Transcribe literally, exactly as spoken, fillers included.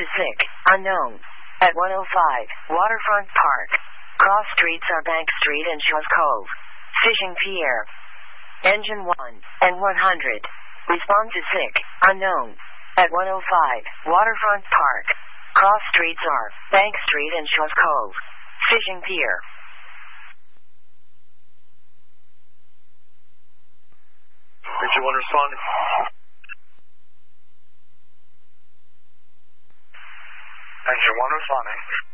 to sick, unknown. At one oh five, Waterfront Park. Cross streets are Bank Street and Shaw's Cove. Fishing Pier. Engine one and one hundred. Respond to sick, unknown. At one oh five, Waterfront Park. Cross streets are Bank Street and Shaw's Cove. Fishing Pier. Engine one responding. Engine one responding.